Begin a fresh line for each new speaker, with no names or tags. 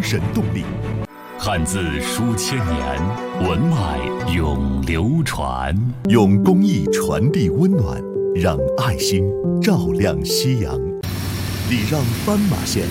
神动力。
汉字书千年，文脉永流传。
用公益传递温暖，让爱心照亮夕阳。礼让斑马线